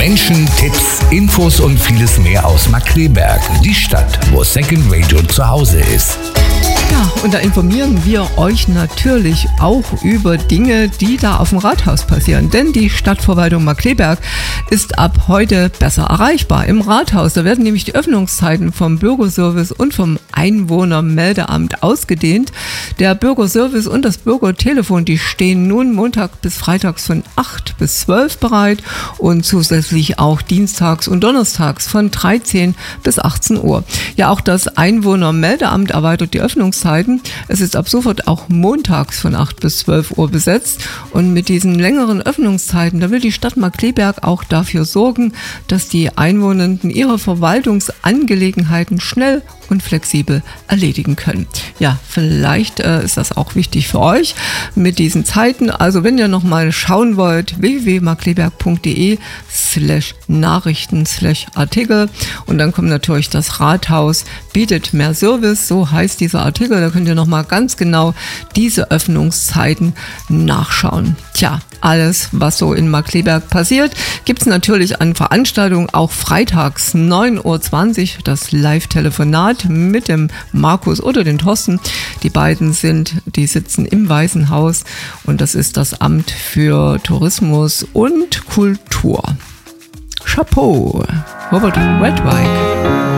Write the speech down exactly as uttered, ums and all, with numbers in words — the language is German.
Menschen, Tipps, Infos und vieles mehr aus Markkleeberg, die Stadt, wo Second Radio zu Hause ist. Ja, und da informieren wir euch natürlich auch über Dinge, die da auf dem Rathaus passieren. Denn die Stadtverwaltung Markkleeberg ist ab heute besser erreichbar im Rathaus. Da werden nämlich die Öffnungszeiten vom Bürgerservice und vom Einwohnermeldeamt ausgedehnt. Der Bürgerservice und das Bürgertelefon, die stehen nun Montag bis Freitags von acht bis zwölf bereit und zusätzlich auch dienstags und donnerstags von dreizehn bis achtzehn Uhr. Ja, auch das Einwohnermeldeamt erweitert die Öffnungszeiten. Es ist ab sofort auch montags von acht bis zwölf Uhr besetzt und mit diesen längeren Öffnungszeiten, da will die Stadt Markkleeberg auch dafür sorgen, dass die Einwohnenden ihre Verwaltungsangelegenheiten schnell und flexibel erledigen können. Ja, vielleicht äh, ist das auch wichtig für euch mit diesen Zeiten. Also wenn ihr nochmal schauen wollt, w w w punkt markkleeberg punkt de slash Nachrichten slash Artikel und dann kommt natürlich das Rathaus bietet mehr Service, so heißt dieser Artikel. Da könnt ihr nochmal ganz genau diese Öffnungszeiten nachschauen. Tja, alles, was so in Markkleeberg passiert, gibt es natürlich an Veranstaltungen, auch freitags neun Uhr zwanzig, das Live-Telefonat mit dem Markus oder den Thorsten. Die beiden sind, die sitzen im Weißen Haus und das ist das Amt für Tourismus und Kultur. Chapeau, Robert Redwike.